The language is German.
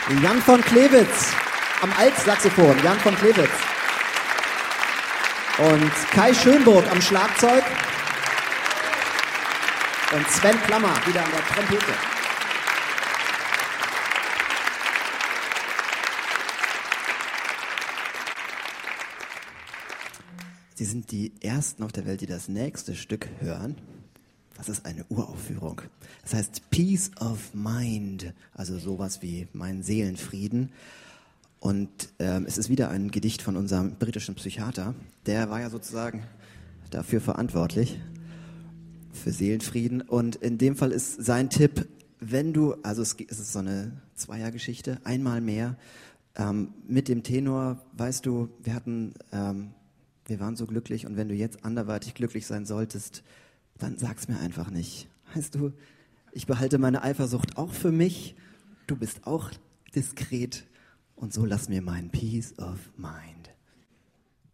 Jan von Klewitz am Altsaxophon, Jan von Klewitz. Und Kai Schönburg am Schlagzeug. Und Sven Klammer wieder an der Trompete. Sie sind die Ersten auf der Welt, die das nächste Stück hören. Das ist eine Uraufführung. Das heißt Peace of Mind, also sowas wie mein Seelenfrieden. Und es ist wieder ein Gedicht von unserem britischen Psychiater. Der war ja sozusagen dafür verantwortlich, für Seelenfrieden. Und in dem Fall ist sein Tipp, wenn du, also es ist so eine Zweiergeschichte, einmal mehr, mit dem Tenor, weißt du, wir waren so glücklich und wenn du jetzt anderweitig glücklich sein solltest, dann sag's mir einfach nicht. Weißt du, ich behalte meine Eifersucht auch für mich, du bist auch diskret und so lass mir meinen Peace of Mind.